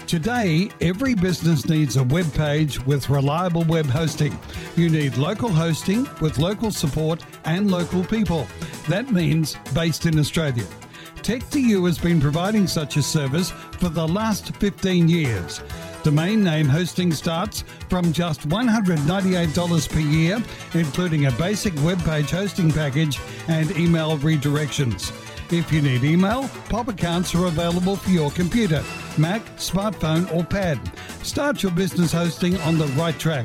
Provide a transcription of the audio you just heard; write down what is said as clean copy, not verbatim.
Today, every business needs a web page with reliable web hosting. You need local hosting with local support and local people. That means based in Australia. Tech2U has been providing such a service for the last 15 years. Domain name hosting starts from just $198 per year, including a basic web page hosting package and email redirections. If you need email, POP accounts are available for your computer, Mac, smartphone or pad. Start your business hosting on the right track.